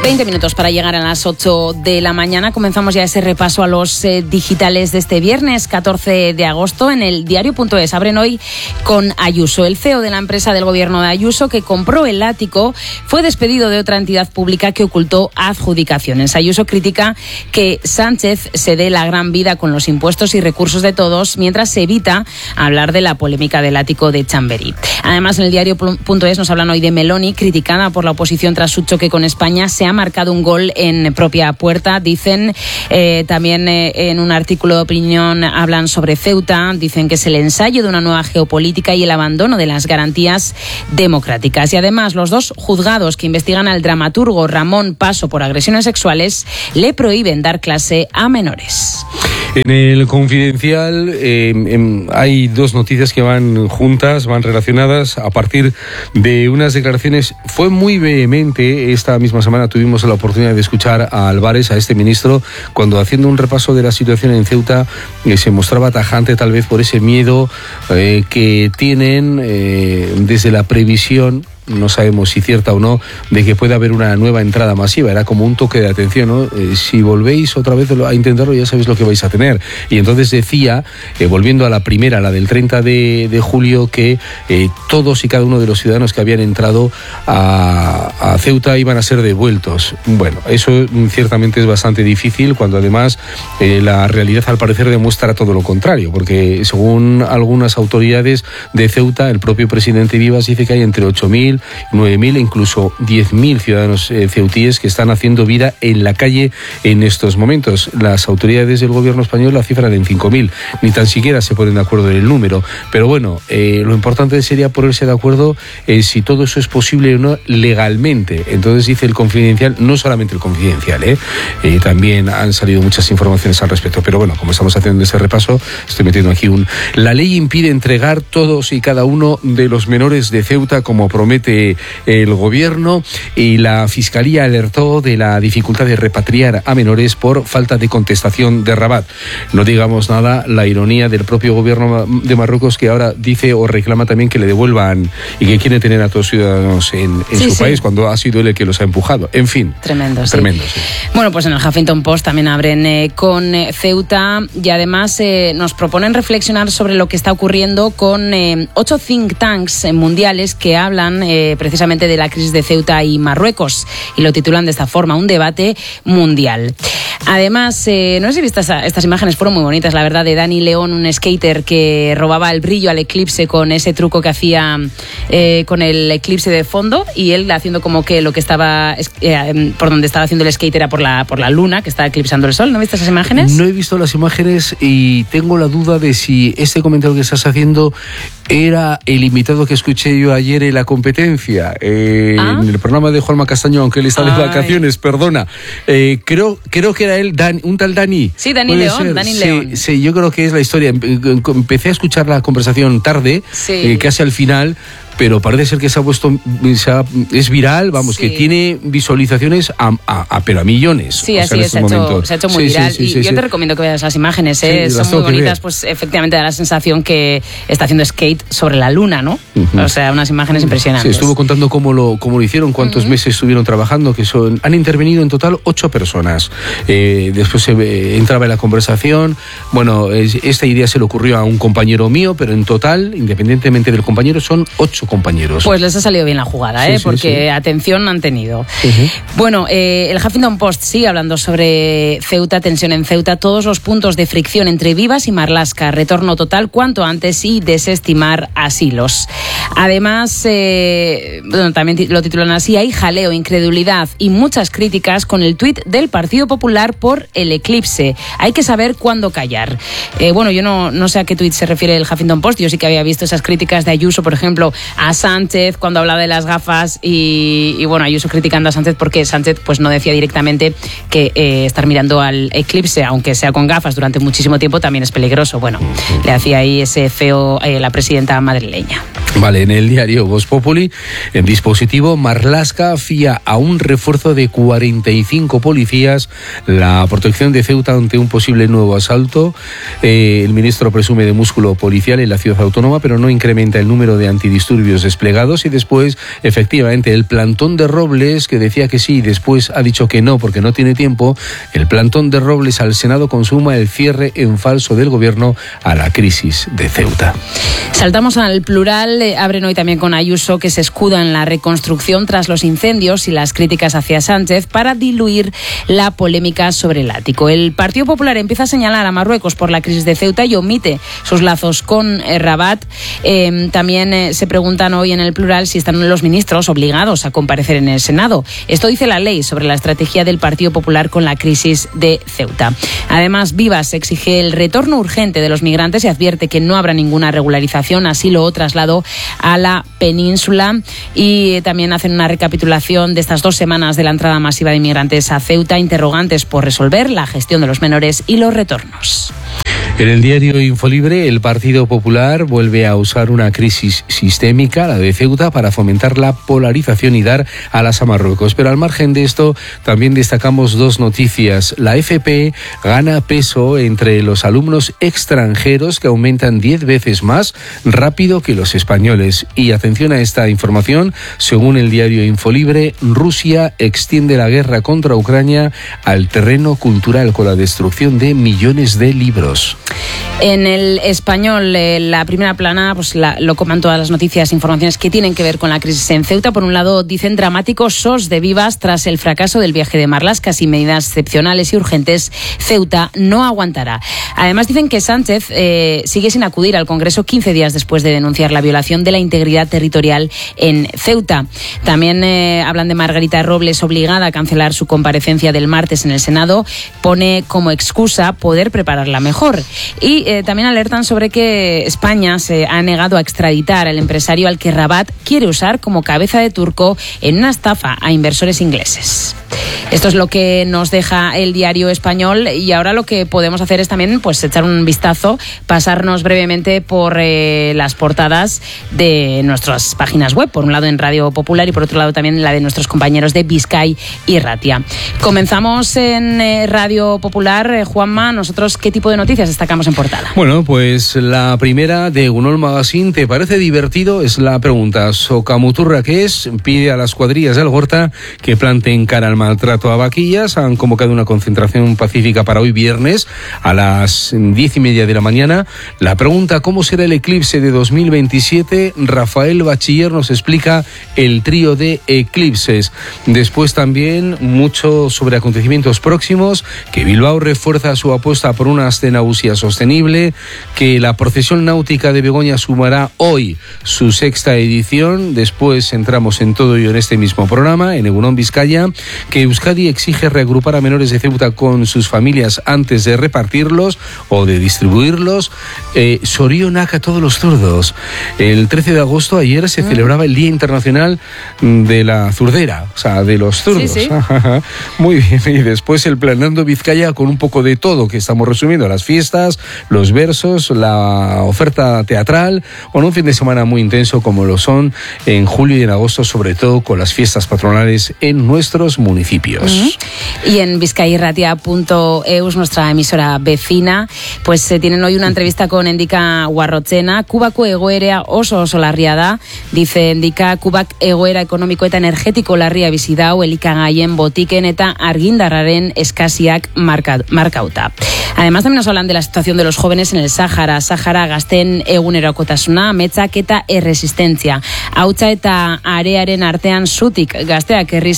20 minutos para llegar a las 8 de la mañana. Comenzamos ya ese repaso a los digitales de este viernes 14 de agosto. En el diario.es abren hoy con Ayuso. El CEO de la empresa del gobierno de Ayuso, que compró el ático, fue despedido de otra entidad pública que ocultó adjudicaciones. Ayuso critica que Sánchez se dé la gran vida con los impuestos y recursos de todos, mientras se evita hablar de la polémica del ático de Chamberí. Además, en el diario.es nos hablan hoy de Meloni, criticada por la oposición tras su choque con España. Se ha marcado un gol en propia puerta, dicen. También en un artículo de opinión hablan sobre Ceuta, dicen que es el ensayo de una nueva geopolítica y el abandono de las garantías democráticas. Y además, los dos juzgados que investigan al dramaturgo Ramón Paso por agresiones sexuales le prohíben dar clase a menores. En el Confidencial hay dos noticias que van juntas, van relacionadas a partir de unas declaraciones. Fue muy vehemente, esta misma semana tuvimos la oportunidad de escuchar a Álvarez, a este ministro, cuando haciendo un repaso de la situación en Ceuta se mostraba tajante tal vez por ese miedo que tienen desde la previsión, no sabemos si cierta o no, de que pueda haber una nueva entrada masiva. Era como un toque de atención, ¿no? Si volvéis otra vez a intentarlo, ya sabéis lo que vais a tener. Y entonces decía, volviendo a la primera, la del 30 de julio, que todos y cada uno de los ciudadanos que habían entrado a Ceuta iban a ser devueltos. Bueno, eso ciertamente es bastante difícil, cuando además la realidad al parecer demuestra todo lo contrario, porque según algunas autoridades de Ceuta, el propio presidente Vivas dice que hay entre 8.000, 9.000 e incluso 10.000 ciudadanos ceutíes que están haciendo vida en la calle en estos momentos. Las autoridades del gobierno español la cifran en 5.000. Ni tan siquiera se ponen de acuerdo en el número. Pero bueno, lo importante sería ponerse de acuerdo si todo eso es posible o no legalmente. Entonces dice el Confidencial, no solamente el Confidencial, también han salido muchas informaciones al respecto. Pero bueno, como estamos haciendo ese repaso, estoy metiendo aquí la ley impide entregar todos y cada uno de los menores de Ceuta como promete el gobierno, y la Fiscalía alertó de la dificultad de repatriar a menores por falta de contestación de Rabat. No digamos nada, la ironía del propio gobierno de Marruecos, que ahora dice o reclama también que le devuelvan y que quiere tener a todos los ciudadanos en su país, cuando ha sido él el que los ha empujado. En fin. Tremendo, sí. Bueno, pues en el Huffington Post también abren con Ceuta, y además nos proponen reflexionar sobre lo que está ocurriendo con 8 think tanks mundiales que hablan precisamente de la crisis de Ceuta y Marruecos, y lo titulan de esta forma: un debate mundial. Además, no sé si viste estas imágenes, fueron muy bonitas, la verdad, de Dani León, un skater que robaba el brillo al eclipse con ese truco que hacía con el eclipse de fondo, y él haciendo como que lo que estaba por donde estaba haciendo el skate era por la luna, que estaba eclipsando el sol. ¿No viste esas imágenes? No he visto las imágenes y tengo la duda de si este comentario que estás haciendo era el invitado que escuché yo ayer en la competencia, en el programa de Juanma Castaño, aunque él está de vacaciones, perdona. Creo que era él, un tal Dani. Sí, Dani León. Sí, yo creo que es la historia. Empecé a escuchar la conversación tarde, casi al final, pero parece ser que es viral, vamos, que tiene visualizaciones pero a millones. Sí, así es, se ha hecho muy viral. Yo te recomiendo que veas las imágenes, son muy bonitas, pues efectivamente da la sensación que está haciendo skate sobre la luna, ¿no? O sea, unas imágenes impresionantes. Sí, estuvo contando cómo lo hicieron, cuántos meses estuvieron trabajando, han intervenido en total 8 personas. Después entraba en la conversación. Bueno, esta idea se le ocurrió a un compañero mío, pero en total, independientemente del compañero, son 8 compañeros. Pues les ha salido bien la jugada, porque atención han tenido. Bueno, el Huffington Post sigue hablando sobre Ceuta, tensión en Ceuta, todos los puntos de fricción entre Vivas y Marlaska, retorno total cuanto antes y desestimar asilos. Además, también lo titulan así: hay jaleo, incredulidad y muchas críticas con el tuit del Partido Popular por el eclipse. Hay que saber cuándo callar. Bueno, yo no sé a qué tuit se refiere el Huffington Post. Yo sí que había visto esas críticas de Ayuso, por ejemplo, a Sánchez cuando hablaba de las gafas, y bueno, Ayuso criticando a Sánchez porque Sánchez pues no decía directamente que estar mirando al eclipse, aunque sea con gafas, durante muchísimo tiempo también es peligroso. Bueno, le hacía ahí ese feo la presidenta madrileña. Vale, en el diario Voz Populi, en dispositivo, Marlaska fía a un refuerzo de 45 policías la protección de Ceuta ante un posible nuevo asalto. El ministro presume de músculo policial en la ciudad autónoma, pero no incrementa el número de antidisturbios antidisturbios desplegados y después, efectivamente, el plantón de Robles, que decía que sí y después ha dicho que no porque no tiene tiempo. El plantón de Robles al Senado consuma el cierre en falso del gobierno a la crisis de Ceuta. Saltamos al plural. Abren hoy también con Ayuso, que se escuda en la reconstrucción tras los incendios y las críticas hacia Sánchez para diluir la polémica sobre el ático. El Partido Popular empieza a señalar a Marruecos por la crisis de Ceuta y omite sus lazos con Rabat. También se preguntan hoy en el plural si están los ministros obligados a comparecer en el Senado. Esto dice la ley sobre la estrategia del Partido Popular con la crisis de Ceuta. Además, Vivas exige el retorno urgente de los migrantes y advierte que no habrá ninguna regularización, asilo o traslado a la península. Y también hacen una recapitulación de estas 2 semanas de la entrada masiva de inmigrantes a Ceuta, interrogantes por resolver, la gestión de los menores y los retornos. En el diario Infolibre, el Partido Popular vuelve a usar una crisis sistémica, la de Ceuta, para fomentar la polarización y dar alas a Marruecos. Pero al margen de esto, también destacamos 2 noticias. La FP gana peso entre los alumnos extranjeros, que aumentan 10 veces más rápido que los españoles. Y atención a esta información, según el diario Infolibre, Rusia extiende la guerra contra Ucrania al terreno cultural con la destrucción de millones de libros. En el Español, la primera plana lo coman todas las noticias e informaciones que tienen que ver con la crisis en Ceuta. Por un lado, dicen dramáticos SOS de Vivas tras el fracaso del viaje de Marlaska. Sin medidas excepcionales y urgentes, Ceuta no aguantará. Además, dicen que Sánchez sigue sin acudir al Congreso 15 días después de denunciar la violación de la integridad territorial en Ceuta. También hablan de Margarita Robles, obligada a cancelar su comparecencia del martes en el Senado. Pone como excusa poder prepararla mejor. Y también alertan sobre que España se ha negado a extraditar al empresario al que Rabat quiere usar como cabeza de turco en una estafa a inversores ingleses. Esto es lo que nos deja el diario Español, y ahora lo que podemos hacer es también echar un vistazo, pasarnos brevemente por las portadas de nuestras páginas web, por un lado en Radio Popular y por otro lado también la de nuestros compañeros de Bizkai y Ratia. Comenzamos en Radio Popular. Juanma, nosotros, ¿qué tipo de noticias destacamos en portada? Bueno, pues la primera de Gunol Magazine, ¿te parece divertido? Es la pregunta. Socamuturra, ¿qué es? Pide a las cuadrillas de Algorta que planten cara al maltrato a vaquillas. Han convocado una concentración pacífica para hoy viernes a las 10:30 de la mañana. La pregunta, ¿cómo será el eclipse de 2027? Rafael Bachiller nos explica el trío de eclipses. Después también mucho sobre acontecimientos próximos, que Bilbao refuerza su apuesta por una ascenausia sostenible, que la procesión náutica de Begoña sumará hoy su 6ª edición. Después entramos en todo ello en este mismo programa, en Egunon Vizcaya, que Euskadi exige reagrupar a menores de Ceuta con sus familias antes de repartirlos o de distribuirlos. Sorionak a todos los zurdos. El 13 de agosto, ayer, se celebraba el Día Internacional de la Zurdera, o sea, de los zurdos. Sí, sí. Muy bien. Y después el Planando Vizcaya con un poco de todo, que estamos resumiendo: las fiestas, los versos, la oferta teatral. Bueno, un fin de semana muy intenso, como lo son en julio y en agosto, sobre todo con las fiestas patronales en nuestros municipios. Y en bizkairratia.eus, nuestra emisora vecina, pues tienen hoy una entrevista con Endika Guarrotzena. Kubako egoera oso larria da, dice Endika. Kubak egoera ekonomiko eta energetiko larria bizi dau, elikagaien, botiken eta argindarraren eskasiak markauta. Además, también nos hablan de la situación de los jóvenes en el Sáhara. Sáhara gazten egunerokotasuna, ametsak eta erresistentzia. Hautsa eta arearen artean zutik gazteak herri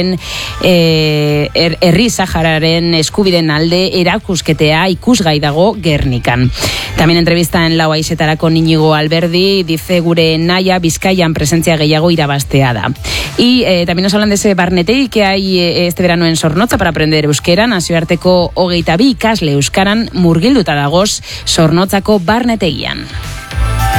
Sahararen eskubiden alde erakusketea ikusgai dago Gernikan. También entrevista en Lau Aizetara con Íñigo Alberdi, dice gure naia Bizkaian presentzia gehiago irabaztea da. Y también nos hablan de ese barnetegi que hay este verano en Zornotza para aprender euskera. Nazioarteko 22 ikasle euskaran murgilduta dagoz Zornotzako barnetegian.